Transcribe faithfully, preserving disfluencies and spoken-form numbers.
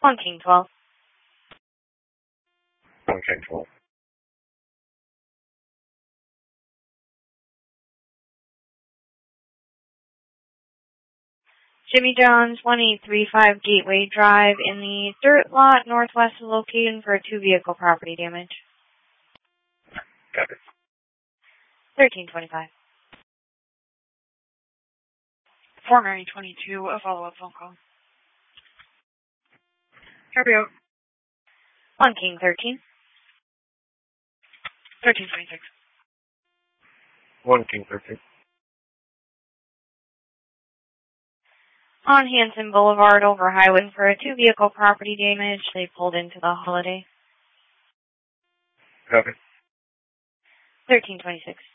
One King twelve. One King twelve. Jimmy Jones, one eight three five Gateway Drive in the dirt lot northwest of the location for two vehicle property damage. Copy. thirteen twenty-five. four nine twenty-two, a follow-up phone call. Copy out. One King thirteen. thirteen twenty-six. One King thirteen. On Hanson Boulevard over Highway for a two vehicle property damage. They pulled into the Holiday. Copy. thirteen twenty-six.